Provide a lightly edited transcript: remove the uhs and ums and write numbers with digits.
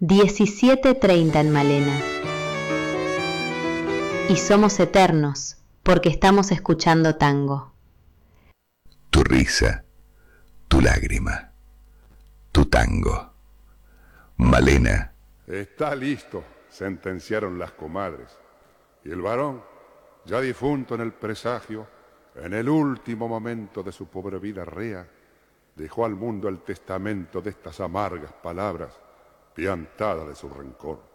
17:30 en Malena. Y somos eternos, porque estamos escuchando tango. Tu risa, tu lágrima, tu tango. Malena. Está listo, sentenciaron las comadres. Y el varón, ya difunto en el presagio, en el último momento de su pobre vida rea, dejó al mundo el testamento de estas amargas palabras, piantada de su rencor.